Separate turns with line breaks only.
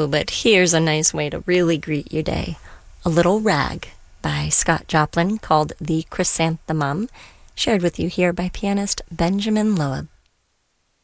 Oh, but here's a nice way to really greet your day. A Little Rag by Scott Joplin, called The Chrysanthemum, shared with you here by pianist Benjamin Loeb.